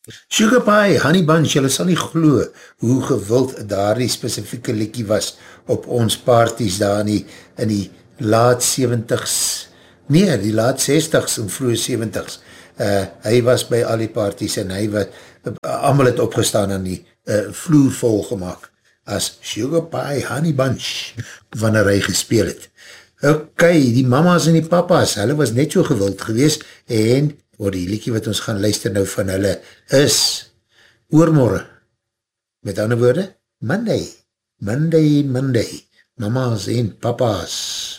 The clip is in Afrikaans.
Sugar Pie, Honey Bunch, julle sal nie glo hoe gewild daar die specifieke liekie was op ons parties daar in die laat 70s, nee, die laat 60s en vroege 70s. Hy was by al die parties en hy wat, allemaal het opgestaan en die vloer vol gemaakt as Sugar Pie, Honey Bunch, wanneer hy gespeel het. Ok, die mamas en die papas, hulle was net so gewild gewees en die liekie wat ons gaan luister nou van hulle is oormorgen. Met ander woorde, Monday, Monday, Monday. Mamas en papas.